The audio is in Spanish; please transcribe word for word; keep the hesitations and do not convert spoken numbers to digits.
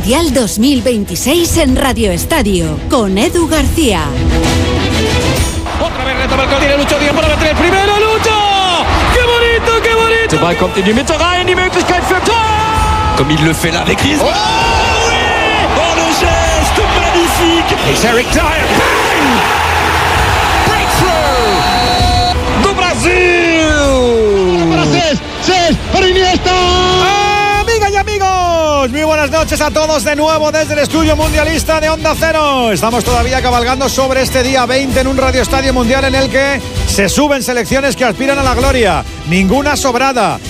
Mundial dos mil veintiséis en Radio Estadio, con Edu García. Otra vez retoma el Coutinho, Lucho Díaz para meter el primero, Lucho! ¡Qué bonito, qué bonito! Der Ball kommt in die Mitte rein, die Möglichkeit für Tor! Comme il le fait là avec Griezmann. Oh oui! Oh, le geste magnifique! It's Eric Dyer. Bang! Breakthrough! Do Brasil! Para Cés, Cés, para Iniesta. Amigas y amigos, muy buenas noches a todos de nuevo desde el estudio mundialista de Onda Cero. Estamos todavía cabalgando sobre este día veinte en un Radio Estadio Mundial en el que se suben selecciones que aspiran a la gloria, ninguna sobrada.